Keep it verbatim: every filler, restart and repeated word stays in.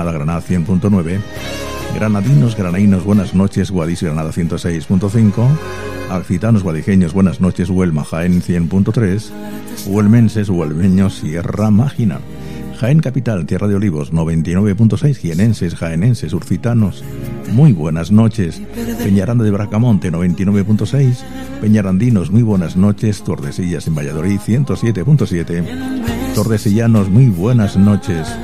Granada, Granada cien punto nueve. Granadinos, granainos, buenas noches, Guadix, Granada ciento seis punto cinco. Accitanos, guadijeños, buenas noches, Huelma, Jaén cien punto tres. Huelmenses, huelmeños, Sierra Mágina. Jaén Capital, Tierra de Olivos, noventa y nueve punto seis. Jienenses, jaenenses, urcitanos, muy buenas noches. Peñaranda de Bracamonte, noventa y nueve punto seis. Peñarandinos, muy buenas noches. Tordesillas en Valladolid, ciento siete punto siete. Tordesillanos, muy buenas noches.